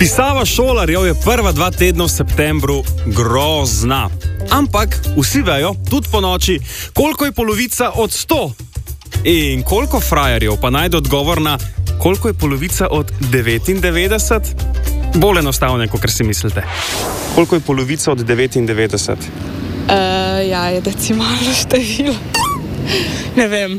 Pisava šolarjev je prva 2 tedna v septembru grozna. Ampak vsi vejo, tudi po noči, koliko je polovica od 100. In koliko frajerjev pa najde odgovor na koliko je polovica od 99? Bolj enostavno, kot si mislite. Koliko je polovica od 99? Ja, je decimalno število. Ne vem.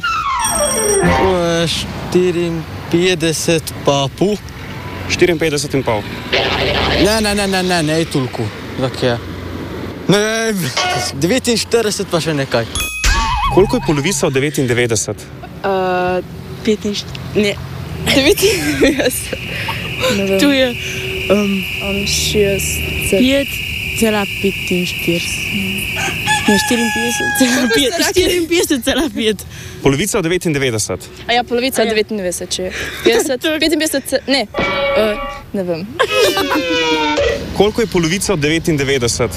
54 pa pol. 54 in pol. Ne, je toliko. Zakaj? Ne, 49 pa še nekaj. Koliko je polovica od 99? 99. Ne vem. Tu je 5,45. Ne, 54,5. Polovica od 99. A ja, polovica od 99, če je. 55, ne. Ne vem. Koliko je polovica od 99?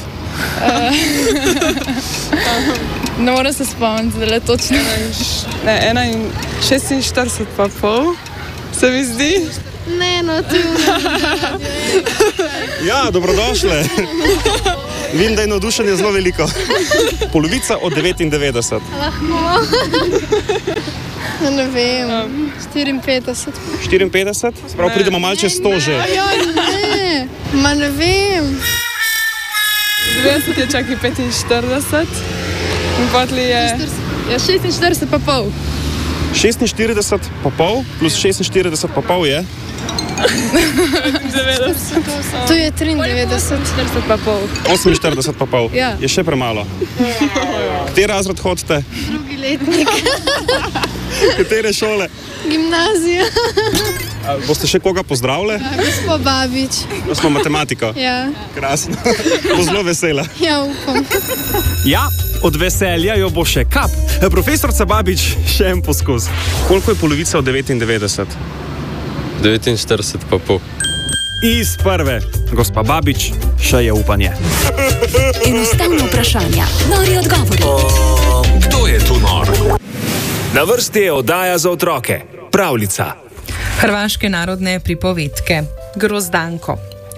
Ne moram se spomniti, da je točno. Ne, 46 pa pol, se mi zdi. Ne, no, tu. Ja, dobrodošle. Vem, da je navdušenje zelo veliko. Polovica od 99. Lahko. Ne vem. 54. 54? Sprav pridemo malo čez 100 že. Ja, ne. Ma ne vem. 90 je čak i 45. In potli je... Ja, 46 pa pol. 46 pa pol plus 46 pa pol je? 90. Tu je 93. 40 pa pol. 48 pa pol. Ja. Je še premalo. Kateri razred hodite? Drugi letnik. Katere šole? Gimnazija. A boste še koga pozdravili? Gospod Babič. Da smo matematiko. Ja. Krasno. Bo zelo vesela. Ja, upam. Ja, od veselja jo bo še kap. Profesorca Babič, še en poskus. Koliko je polovica od 99? 49 pa pol. Iz prve. Gospa Babič, še je upanje. Enostavno vprašanje, nori odgovori. Kdo je tu nor? Na vrsti je oddaja za otroke. Pravljica. Hrvaške narodne pripovedke. Grozdanko.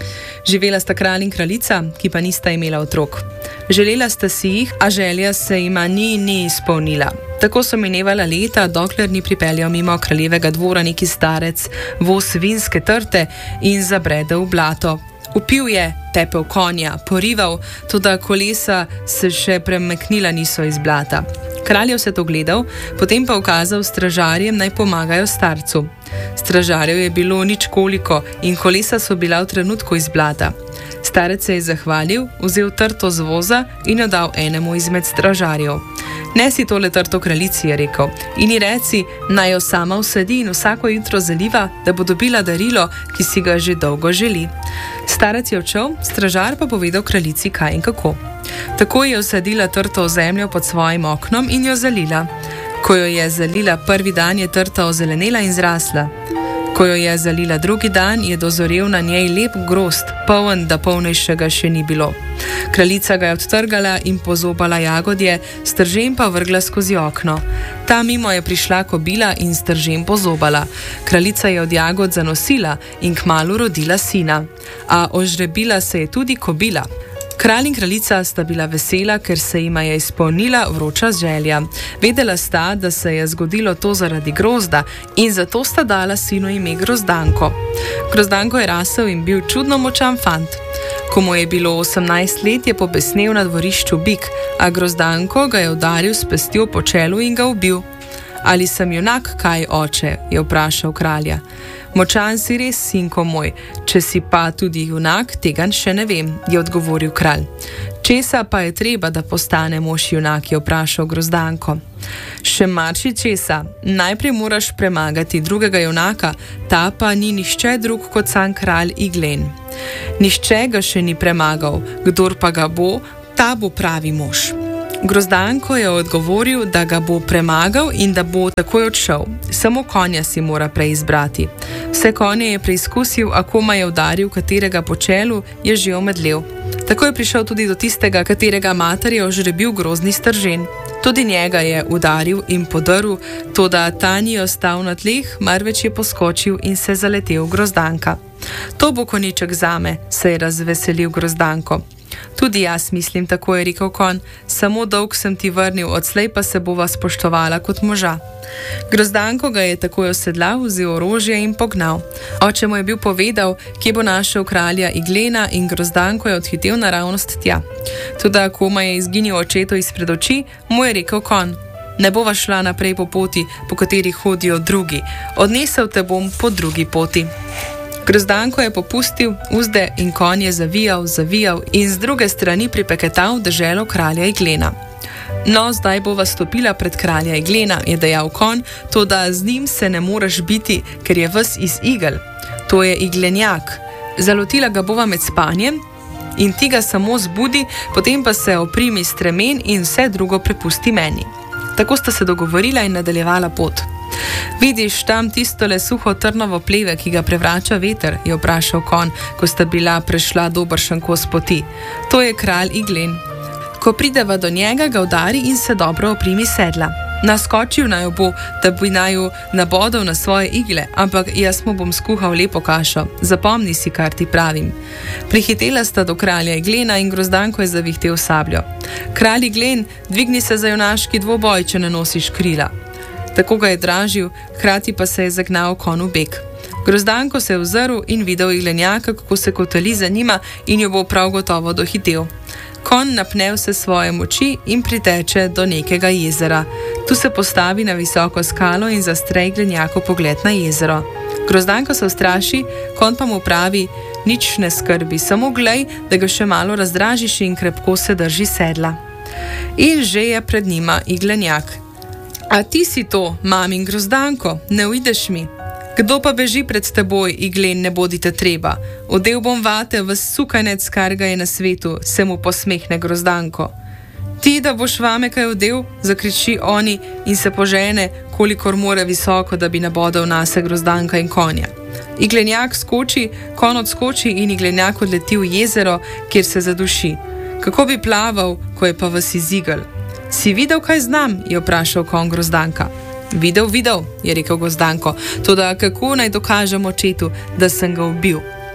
Živela sta kralj in kraljica, ki pa nista imela otrok. Želela sta si jih, a želja se jima ni izpolnila. Tako so minevala leta, dokler ni pripeljal mimo kraljevega dvora neki starec, voz vinske trte in zabredel v blato. Vpil je, tepel konja, porival, toda kolesa se še premaknila niso iz blata. Kralj je vse to gledal, potem pa ukazal stražarjem, naj pomagajo starcu. Stražarjev je bilo nič koliko in kolesa so bila v trenutku iz blata. Starec se je zahvalil, vzel trto z voza in jo dal enemu izmed stražarjev. Nesi tole trto kraljici, je rekel, in ji reci, naj jo sama vsedi in vsako jutro zaliva, da bo dobila darilo, ki si ga že dolgo želi. Starec je odšel, stražar pa povedal kraljici kaj in kako. Tako je vsadila trto v zemljo pod svojim oknom in jo zalila. Ko jo je zalila prvi dan, je trta ozelenela in zrasla. Ko jo je zalila drugi dan, je dozorel na njej lep grozd, poln, da polnejšega še ni bilo. Kraljica ga je odtrgala in pozobala jagodje, stržen pa vrgla skozi okno. Ta mimo je prišla kobila in stržen pozobala. Kraljica je od jagod zanosila in kmalu rodila sina. A ožrebila se je tudi kobila. Kralj in kraljica sta bila vesela, ker se jima je izpolnila vroča želja. Vedela sta, da se je zgodilo to zaradi grozda in zato sta dala sinu ime Grozdanko. Grozdanko je rasel in bil čudno močan fant. Ko mu je bilo 18 let, je pobesnel na dvorišču bik, a Grozdanko ga je udaril s pestjo po čelu in ga ubil. Ali sem junak, kaj, oče, je vprašal kralja. Močan si res, sinko moj, če si pa tudi junak, tega še ne vem, je odgovoril kralj. Česa pa je treba, da postane mož junak, je vprašal Grozdanko. Še marši česa, najprej moraš premagati drugega junaka, ta pa ni nihče drug kot sam kralj Iglen. Nihče ga še ni premagal, kdor pa ga bo, ta bo pravi mož. Grozdanko je odgovoril, da ga bo premagal in da bo takoj odšel. Samo konja si mora prej izbrati. Vse konje je preizkusil, a koma je udaril katerega po čelu, je že omedlel. Tako je prišel tudi do tistega, katerega mater je ožrebil grozni stržen. Tudi njega je udaril in podrl, toda ta ni ostal na tleh, marveč je poskočil in se zaletel Grozdanka. To bo konjiček zame, se je razveselil Grozdanko. Tudi jaz mislim, tako je rekel konj, samo dolg sem ti vrnil, odslej pa se bova spoštovala kot moža. Grozdanko ga je takoj osedlal, vzel orožje in pognal. Oče mu je bil povedal, kje bo našel kralja Iglena, in Grozdanko je odhitel naravnost tja. Toda koma je izginil očetu izpred oči, mu je rekel konj: ne bova šla naprej po poti, po kateri hodijo drugi, odnesel te bom po drugi poti. Grozdanko je popustil, uzde in konj je zavijal in z druge strani pripeketal deželo kralja Iglena. No, zdaj bova stopila pred kralja Iglena, je dejal konj, toda z njim se ne moreš biti, ker je ves iz igel. To je iglenjak. Zalotila ga bova med spanjem in ti ga samo zbudi, potem pa se oprimi stremen in vse drugo prepusti meni. Tako sta se dogovorila in nadaljevala pot. Vidiš tam tistole suho trnovo pleve, ki ga prevrača veter, je vprašal konj, ko sta bila prešla dobršen kos poti. To je kralj Iglen. Ko prideva do njega, ga udari in se dobro oprimi sedla. Naskočil naj bo, da bi naju nabodal na svoje igle, ampak jaz mu bom skuhal lepo kašo. Zapomni si, kar ti pravim. Prihitela sta do kralja Iglena in Grozdanko je zavihtel sabljo. Kralj Iglen, dvigni se za junaški dvoboj, če ne nosiš krila. Tako ga je dražil, hkrati pa se je zagnal konj v beg. Grozdanko se je ozrl in videl iglenjaka, kako se kotali za njima, in jo bo prav gotovo dohitel. Konj napne vse svoje moči in priteče do nekega jezera. Tu se postavi na visoko skalo in zastre iglenjako pogled na jezero. Grozdanko se ustraši, konj pa mu pravi: nič ne skrbi, samo glej, da ga še malo razdražiš, in krepko se drži sedla. In že je pred njima iglenjak. A ti si to, mamin Grozdanko, ne uideš mi? Kdo pa beži pred teboj, Iglen, ne bodite treba. Odel bom vate v sukanec, kar ga je na svetu, se mu posmehne Grozdanko. Ti, da boš vame kaj odel, zakriči oni in se požene, kolikor more visoko, da bi nabodal nase Grozdanka in konja. Iglenjak skoči, konj odskoči in iglenjak odleti v jezero, kjer se zaduši. Kako bi plaval, ko je pa vas izigel? Si videl, kaj znam, je vprašal konj Grozdanka. Videl, je rekel Grozdanko, toda kako naj dokažem očetu, da sem ga ubil?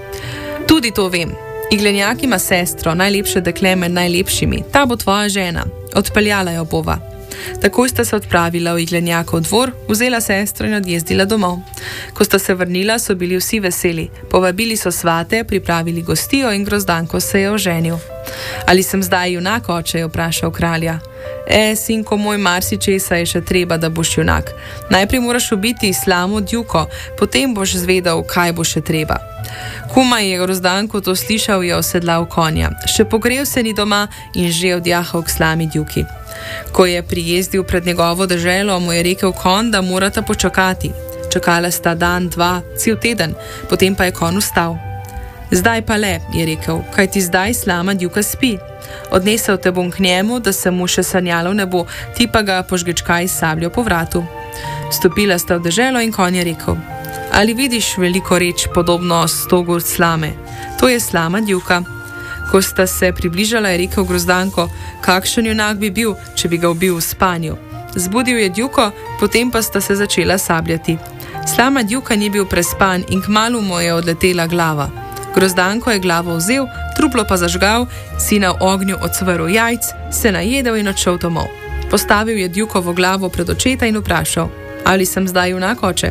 Tudi to vem. Iglenjak ima sestro, najlepše dekle med najlepšimi, ta bo tvoja žena. Odpeljala jo bova. Takoj sta se odpravila v Iglenjakov dvor, vzela sestro in odjezdila domov. Ko sta se vrnila, so bili vsi veseli. Povabili so svate, pripravili gostijo in Grozdanko se je oženil. Ali sem zdaj junak, oče, je vprašal kralja. Sinko moj, marsičesa je še treba, da boš junak. Najprej moraš ubiti slamo Djuko, potem boš zvedel, kaj bo še treba. Komaj je Grozdanko to slišal, je osedlal konja. Še pogrel se ni doma in že odjahal k slami Djuki. Ko je prijezdil pred njegovo deželo, mu je rekel konj, da morata počakati. Čakala sta dan, dva, cel teden, potem pa je konj vstal. Zdaj pa le, je rekel, kaj ti zdaj slama Djuka spi. Odnesel te bom k njemu, da se mu še sanjalo ne bo, ti pa ga požgečkaj s sabljo po vratu. Stopila sta v deželo in konj je rekel: ali vidiš veliko reč podobno 100 gurd slame? To je slama Djuka. Ko sta se približala, je rekel Grozdanko: kakšen junak bi bil, če bi ga ubil v spanju. Zbudil je Djuko, potem pa sta se začela sabljati. Slama Djuka ni bil prespan in kmalu mu je odletela glava. Grozdanko je glavo vzel, truplo pa zažgal, si na ognju odsvrl jajc, se najedel in odšel domov. Postavil je Djukovo glavo pred očeta in vprašal: ali sem zdaj junak, oče?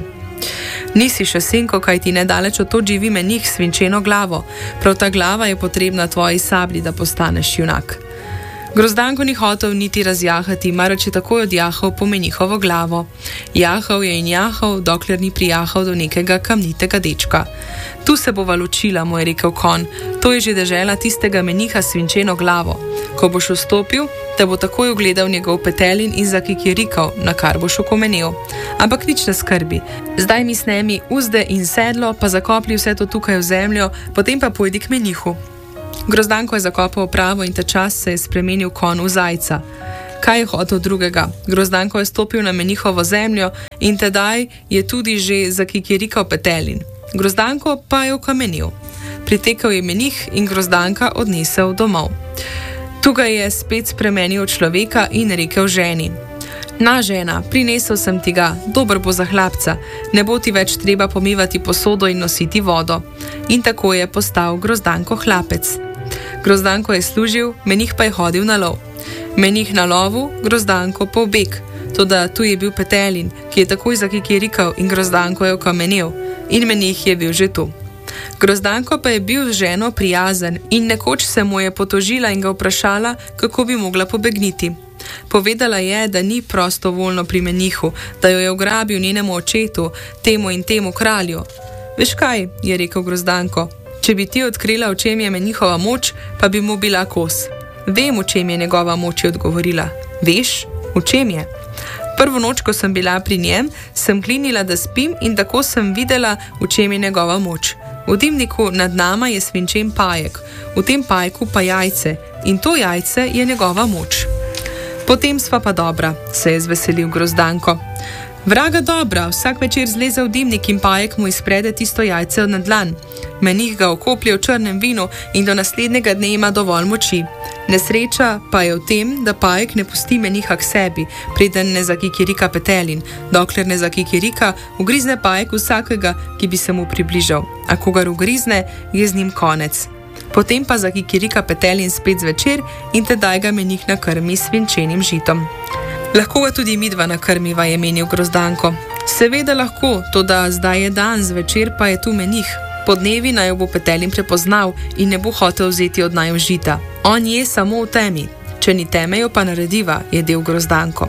Nisi še, sinko, kaj ti nedaleč od to živi menih s svinčeno glavo. Prav ta glava je potrebna tvoji sabli, da postaneš junak. Grozdanko ni hotel niti razjahati, marveč je takoj odjahal po menihovo glavo. Jahal je in jahal, dokler ni prijahal do nekega kamnitega dečka. Tu se bova ločila, mu je rekel konj, to je že dežela tistega meniha s svinčeno glavo. Ko boš vstopil, te bo takoj ugledal njegov petelin in zakikirikal, na kar boš okomenel. Ampak nič ne skrbi, zdaj mi snemi uzde in sedlo, pa zakopli vse to tukaj v zemljo, potem pa pojdi k menihu. Grozdanko je zakopal pravo in ta čas se je spremenil konj v zajca. Kaj je hotel drugega? Grozdanko je stopil na menihovo zemljo in tedaj je tudi že zakikirikal petelin. Grozdanko pa je okamenil. Pritekel je menih in Grozdanka odnesel domov. Tu ga je spet spremenil človeka in rekel ženi: na, žena, prinesel sem ti ga, dober bo za hlapca, ne bo ti več treba pomivati posodo in nositi vodo. in tako je postal Grozdanko hlapec. Grozdanko je služil, menih pa je hodil na lov. Menih na lovu, Grozdanko pobeg. Toda tu je bil Petelin, ki je takoj zakikirikal in Grozdanko je okamenel. In menih je bil že tu. Grozdanko pa je bil z ženo prijazen in nekoč se mu je potožila in ga vprašala, kako bi mogla pobegniti. Povedala je, da ni prostovoljno pri menihu, da jo je ugrabil njenemu očetu, temu in temu kralju. Veš kaj, je rekel Grozdanko, če bi ti odkrila, v čem je menihova moč, pa bi mu bila kos. Vem, v čem je njegova moč, je odgovorila. Veš, v čem je? Prvo noč, ko sem bila pri njem, sem klinila, da spim in tako sem videla, v čem je njegova moč. V dimniku nad nama je svinčen pajek, v tem pajku pa jajce in to jajce je njegova moč. Potem sva pa dobra, se je zveselil Grozdanko. Vraga dobra, vsak večer zleze v dimnik in pajek mu izprede tisto jajce na dlan. Menih ga okoplje v črnem vinu in do naslednjega dne ima dovolj moči. Nesreča pa je v tem, da pajek ne pusti meniha k sebi, preden ne zakikirika Petelin. Dokler ne zakikirika, ugrizne pajek vsakega, ki bi se mu približal. A kogar ugrizne, je z njim konec. Potem pa zakikirika Petelin spet zvečer in tedaj ga menih nakrmi s svinčenim žitom. Lahko ga tudi midva nakrmiva, je menil Grozdanko. Seveda lahko, toda zdaj je dan, zvečer pa je tu menih. Podnevi naj jo bo Petelin prepoznal in ne bo hotel vzeti od naju žita. On je samo v temi. Če ni teme, jo pa narediva, je del Grozdanko.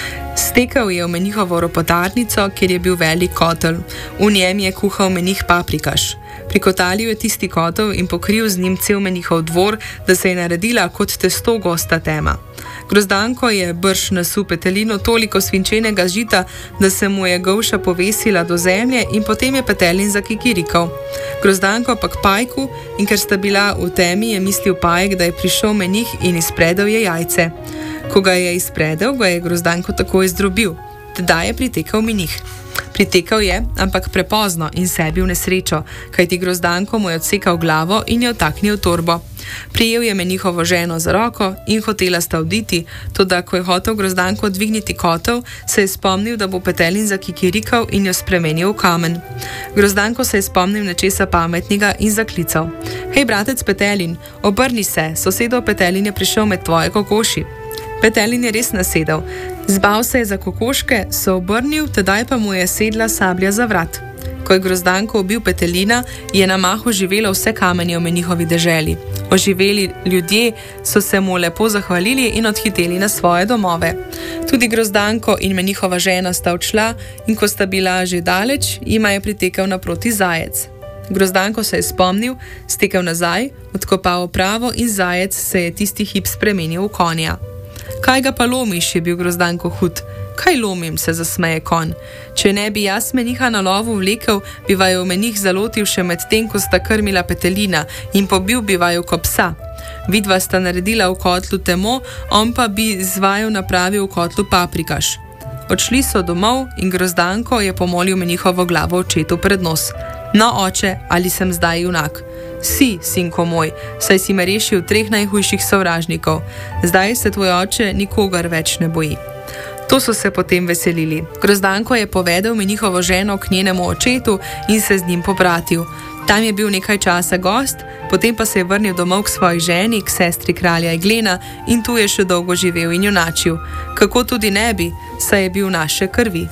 Stekel je v menihovo ropotarnico, kjer je bil velik kotel. V njem je kuhal menih paprikaš. Prikotalil je tisti kotel in pokril z njim cel menihov dvor, da se je naredila kot testo gosta tema. Grozdanko je brž nasul Petelinu toliko svinčenega žita, da se mu je golša povesila do zemlje in potem je Petelin zakikirikal. Grozdanko pa k pajku in ker sta bila v temi, je mislil pajek, da je prišel menih in izpredel je jajce. Ko ga je izpredel, ga je Grozdanko takoj zdrobil. Tedaj je pritekal menih. Pritekal je, ampak prepozno in sebi v nesrečo, kajti Grozdanko mu je odsekal glavo in je otaknil v torbo. Prijel je menihovo ženo za roko in hotela sta oditi, toda ko je hotel Grozdanko dvigniti kotel, se je spomnil, da bo Petelin zakikirikal in jo spremenil v kamen. Grozdanko se je spomnil nečesa pametnega in zaklical. Hej, bratec Petelin, obrni se, sosedov Petelin je prišel med tvoje kokoši. Petelin je res nasedel. Zbal se je za kokoške, se obrnil, tedaj pa mu je sedla sablja za vrat. Ko je Grozdanko ubil Petelina, je na mahu živelo vse kamenje v menihovi deželi. Oživeli ljudje so se mu lepo zahvalili in odhiteli na svoje domove. Tudi Grozdanko in menihova žena sta odšla in ko sta bila že daleč, jima je pritekel naproti zajec. Grozdanko se je spomnil, stekel nazaj, odkopal opravo in zajec se je tisti hip spremenil v konja. Kaj ga pa lomiš, je bil Grozdanko hud. Kaj lomim, se zasmeje konj. Če ne bi jaz meniha na lovu vlekel, bi vaju menih zalotil še med tem, ko sta krmila Petelina in pobil bi vaju ko psa. Vidva sta naredila v kotlu temo, on pa bi z vaju napravil v kotlu paprikaš. Odšli so domov in Grozdanko je pomolil menihovo glavo očetu pred nos. No, oče, ali sem zdaj junak? Si, sinko moj, saj si me rešil 3 najhujših sovražnikov. Zdaj se tvoj oče nikogar več ne boji. To so se potem veselili. Grozdanko je povedal menihovo ženo k njenemu očetu in se z njim pobratil. Tam je bil nekaj časa gost, potem pa se je vrnil domov k svoji ženi, k sestri kralja Eglena in tu je še dolgo živel in junačil. Kako tudi ne bi, saj je bil naše krvi.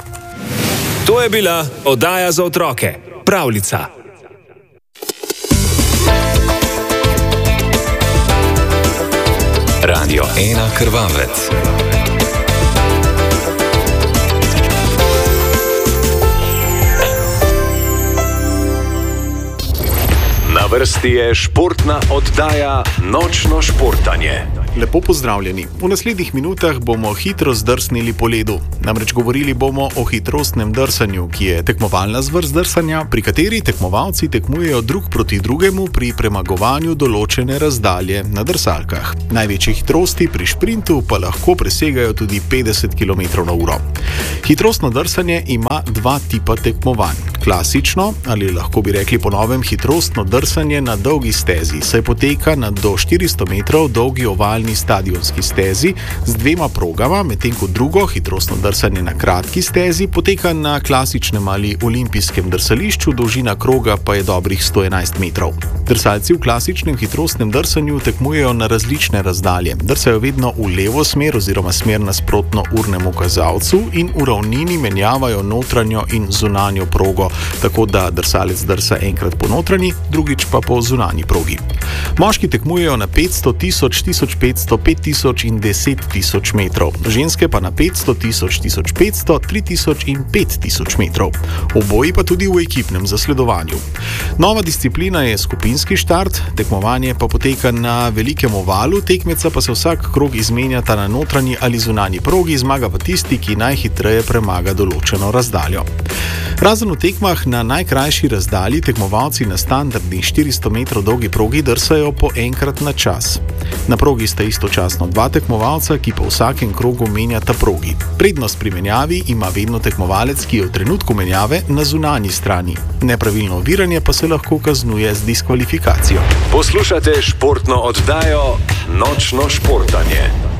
To je bila oddaja za otroke. Pravljica. Radio 1 Krvavec. Na vrsti je športna oddaja Nočno športanje. Lepo pozdravljeni. V naslednjih minutah bomo hitro zdrsnili po ledu. Namreč govorili bomo o hitrostnem drsanju, ki je tekmovalna zvrst drsanja, pri kateri tekmovalci tekmujejo drug proti drugemu pri premagovanju določene razdalje na drsalkah. Največje hitrosti pri šprintu pa lahko presegajo tudi 50 km/h. Hitrostno drsanje ima 2 tipa tekmovanj. Klasično, ali lahko bi rekli po novem hitrostno drsanje na dolgi stezi, saj poteka na do 400 metrov dolgi ovalni ovalni stadionski stezi z 2 progama, medtem ko drugo, hitrostno drsanje na kratki stezi, poteka na klasičnem ali olimpijskem drsališču, dolžina kroga pa je dobrih 111 metrov. Drsalci v klasičnem hitrostnem drsanju tekmujejo na različne razdalje. Drsajo vedno v levo smer oziroma smer nasprotno urnemu kazalcu in v ravnini menjavajo notranjo in zunanjo progo, tako da drsalec drsa enkrat po notranji, drugič pa po zunanji progi. Moški tekmujejo na 500, 1000, 1500, 5000 in 10 000 metrov, ženske pa na 500, 1000, 1500, 3000 in 5000 metrov. Oboji pa tudi v ekipnem zasledovanju. Nova disciplina je skupinski štart, tekmovanje pa poteka na velikem ovalu, tekmeca pa se vsak krog izmenjata na notranji ali zunanji progi, zmaga pa tisti, ki najhitreje premaga določeno razdaljo. Razen v tekmah na najkrajši razdalji tekmovalci na standardni 400 metrov dolgi progi drsajo po enkrat na čas. Na progi sta istočasno 2 tekmovalca, ki po vsakem krogu menjata progi. Prednost pri menjavi ima vedno tekmovalec, ki je v trenutku menjave na zunanji strani. Nepravilno oviranje pa se lahko kaznuje z diskvalifikacijo. Poslušate športno oddajo Nočno športanje.